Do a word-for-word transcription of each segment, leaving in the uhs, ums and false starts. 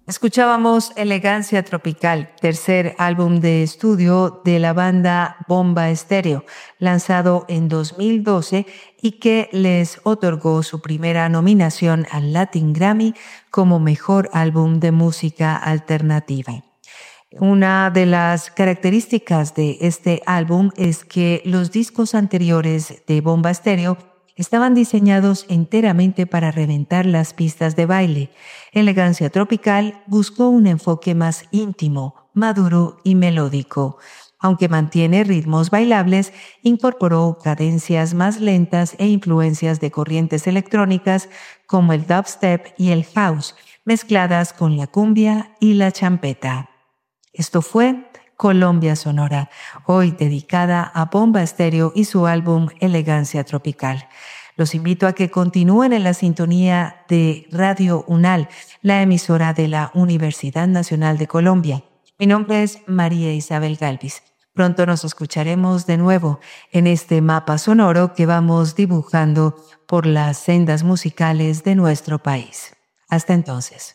Escuchábamos Elegancia Tropical, tercer álbum de estudio de la banda Bomba Estéreo, lanzado en dos mil doce y que les otorgó su primera nominación al Latin Grammy como mejor álbum de música alternativa. Una de las características de este álbum es que los discos anteriores de Bomba Estéreo estaban diseñados enteramente para reventar las pistas de baile. Elegancia Tropical buscó un enfoque más íntimo, maduro y melódico. Aunque mantiene ritmos bailables, incorporó cadencias más lentas e influencias de corrientes electrónicas como el dubstep y el house, mezcladas con la cumbia y la champeta. Esto fue Colombia Sonora, hoy dedicada a Bomba Estéreo y su álbum Elegancia Tropical. Los invito a que continúen en la sintonía de Radio UNAL, la emisora de la Universidad Nacional de Colombia. Mi nombre es María Isabel Galvis. Pronto nos escucharemos de nuevo en este mapa sonoro que vamos dibujando por las sendas musicales de nuestro país. Hasta entonces.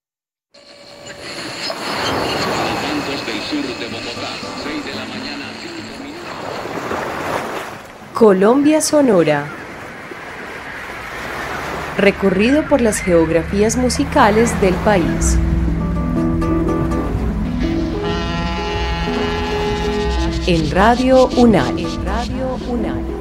Colombia Sonora. Recorrido por las geografías musicales del país. En Radio UNAL. En Radio UNAL.